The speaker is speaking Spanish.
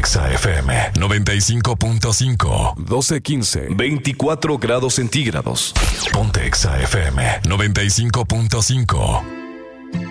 Exa FM 95.5. 12:15. 24 grados centígrados. Ponte Exa FM 95.5.